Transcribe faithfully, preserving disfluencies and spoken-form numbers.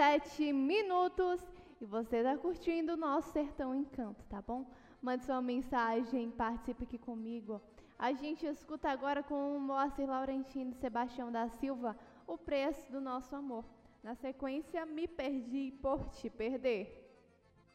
Sete minutos e você está curtindo o nosso Sertão Encanto, tá bom? Mande sua mensagem, participe aqui comigo. A gente escuta agora com o Moacir Laurentino e Sebastião da Silva, O Preço do Nosso Amor. Na sequência, Me Perdi por Te Perder.